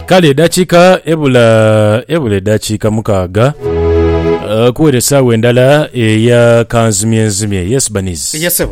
kale dakika ebula dakika mukaga kuwere sawa endala ya kanzimye yes Baniz yes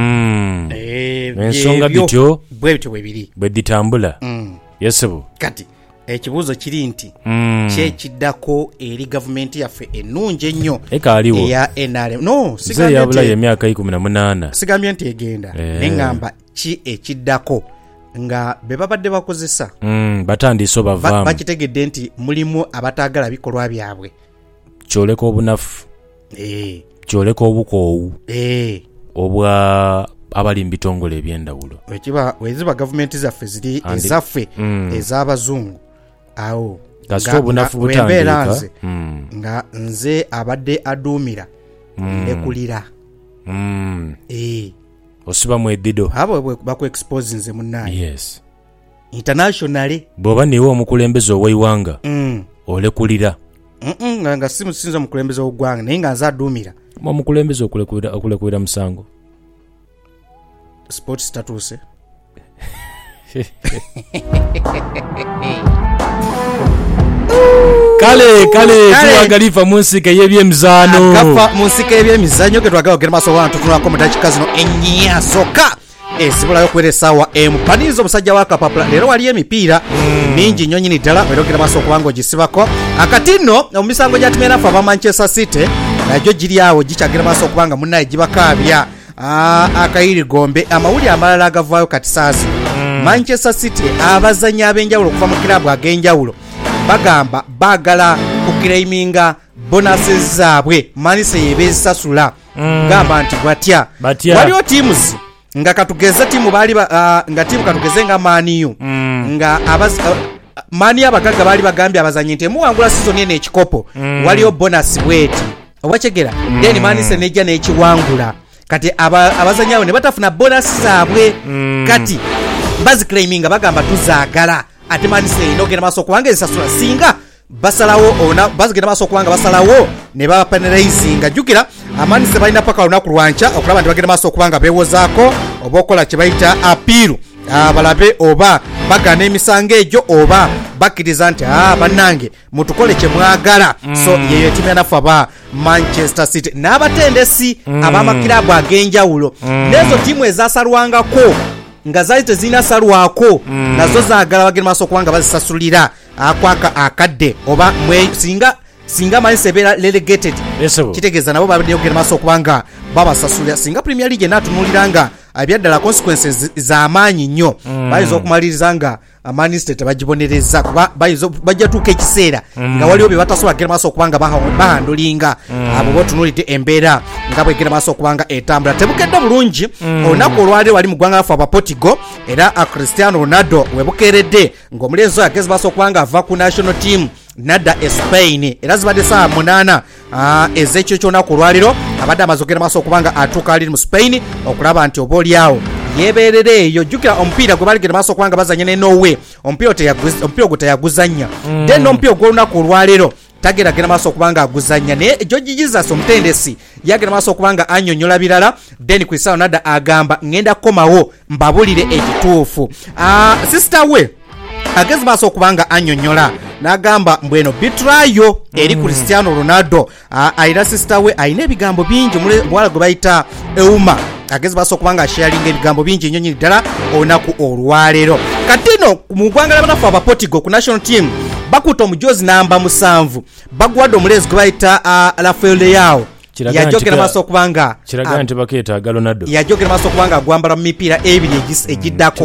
ensonga bityo bwe ditambula yes kati ekibuuzo kiri nti kyekiddako eri gavumenti yaffe ennungi ennyo eya NRM no sigambye emyaka 18 sigambye nti egenda neŋŋamba ki ekiddako nga be babadde bakozesa batandiise bavaamu bakitegedde nti mulimu abataagala bikolwa byabwe kyoleka obunafu kyoleka obukoowu obwa abali mu bitongole eby'endawulo weziba gavumenti zaffe ziri ezaffe ez'abazungu awo kasita obunafu butandika nga nze abadde aduumira nekulira osiba mu eddido abo bakuexpose nze munnaye yes internationally bw'oba niwe omukulembeze ow'eiwanga olekulira nga simusinza omukulembeze w'eggwanga naye nga nze aduumira omukulembeze okulekulira musango sport status kale tuwagalifa munsika y'ebyemizano kafa munsika y'ebyemizanyo ke twagala ogera maso wantu tunako mu dakika zino ennya zokka ezibulayo okuwera essaawa emu Baniz omusajja wa kapapula leero wali emipiira mingi nnyo nyini ddala werogera maaso okubanga ogisibako akati nno omumisango gyatumye naffe aba Manchester City nagyo giri awo gikyagera maaso okubanga munnaye gibakaabya akayiri gombe amawuli amalala agavaayo kati saazi Manchester City abazanyi ab'enjawulo okuva mu kiraabu ag'enjawulo bagamba baagala kukireiminga bonuses zaabwe manise yebezisasula gamba nti batya waliwo teams nga katugeze timu bali nga timu katugeze nga maniyu nga mani abagaga bali bagambye abazanyi nti muwangula season ene ekikopo waliyo bonus bweti obachegera then manise nejja n'ekiwangula kati abazanyi abo ne batafuna bonus zaabwe kati baziclaiminga bagamba tuzaagala ate manise inogera maso kubanga esasula singa basalawo ona bazigenda maso kubanga basalawo ne bapanelizing jukira amanise balina paka lunaku lwancha okulaba nti bagenda maso kubanga bewozaako oba okola kye bayita apiiru balabe oba bagana emisango egyo oba bakkiriza nti bannange mutukole kye mwagala so yeyo timu yanafu aba Manchester City n'abatendesi ab'amakiraabu ag'enjawulo n'ezo timu ezasalwangako nga zaali tezina salwako nazo zaagala bagenda maaso kubanga bazisasulira akwaka akadde oba singa manise beera relegated kitegeeza nabo babadde ogenda maaso okubanga babasasulira singa Premier League natunuliranga ebyaddala consequences z'amaanyi nnyo bayinza okumaliriza nga manise tebagibonereza kuba bajja tuuka ekiseera nga waliwo bye batasobola kugenda maaso okubanga bahandulinga abo botunulidde embeera nga bwegenda maaso okubanga etambula tebukedde bulungi olunaku olwali wali mu ggwanga laffe aba Portugal era Cristiano Ronaldo webukeeredde ng'omulenzi oyo agezi maaso okubanga ava ku national team nadda Spain era zibadde saa 8 ezekyo ky'olunaku olwaliro abadde amaze okugenda maaso okubanga atuuka ali mu Spain okulaba nti oba oliawo yebeerera eyo jjukira omupiira gwe baligenda maaso okubanga bazanya ne Norway omupiira ogwo teyaguzanya then omupiira ogw'olunaku olwaliro tageragera maaso okubanga aguzanya naye George Jesus omutendesi yagera maaso okubanga annyonnyola birala then Cristiano Ronaldo agamba ngenda kukomawo mbabulire ekituufu sister we agezi maaso okubanga annyonnyola n'agamba mbweno bitrayo eri Cristiano Ronaldo ayina sister we ayina ebigambo bingi muwala gwe bayita Euma agezi maaso okubanga asharinga ebigambo bingi nnyo nyini ddala olunaku olwaleero katino mu ggwanga ly'abanafu aba Portugal ku national team bakuta omujozi namba 7 bagwadde omulenzi gwe bayita Rafael Leao yajogera maaso okubanga kiraga nti bakeetaaga Ronaldo yajogera maaso okubanga agwambala mu mipiira ebiri egiddako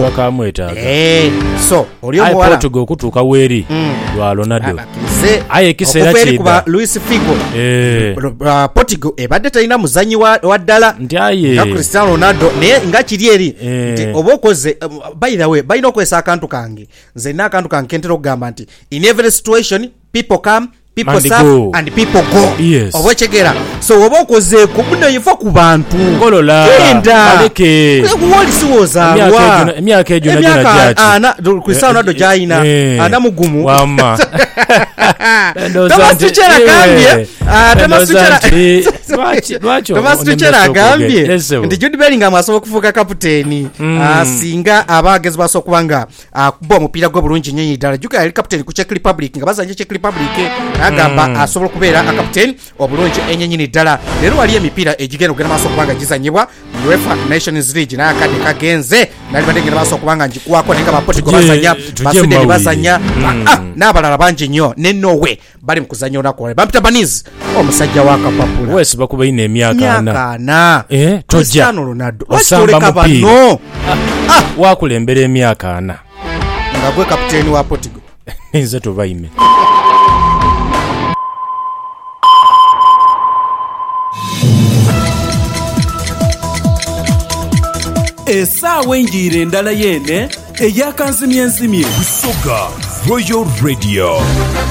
so oli omuwala Portugal okutuuka weeri lwa Ronaldo aye ekiseera kuba Luis Figo Portugal ebadde talina muzanyi wa ddala nga Cristiano Ronaldo naye nga kiri eri nti oba okoze by the way balina okozesa akantu kange nze nina akantu kange kentera okugamba nti in every situation people come people serve and people go oba chegera so oba okozeeko buno yifa ku bantu ngolola baleke kuwolisiwoza emyaka egyo najyo Cristiano Ronaldo jaina ana mugumu wama tamasuchera kambye tamasuchera Thomas Tuchel agambye nti Jude Bellingham asobola okufuuka kapiteeni singa abaagezi basobola okubanga akuba omupiira gwe bulungi nnyo ddala. Jjukira yali kapiteeni ku Czech Republic nga bazanya Czech Republic agamba asobola okubeera akapiteeni obulungi ennyo ddala. Leero wali emipiira egigenda okugenda maaso okubanga gizanyibwa mu UEFA Nations League naye akadde kagenze nali badde ngenda maaso okubanga ngikuwako naye nga Portugal bazanya, Sweden bazanya n'abalala bangi nnyo ne Norway bali mu kuzanya olunaku olwo. Bampita Baniz omusajja wa kapapula wesi bakuba ine emyaka 4 tojja Cristiano Ronaldo osamba mupiira wakulembera emyaka 4 nga gwe kapiteeni wa Portugal nze tobaime. Essaawa engiire endala yene eyakanzimye Busoga Royal Radio.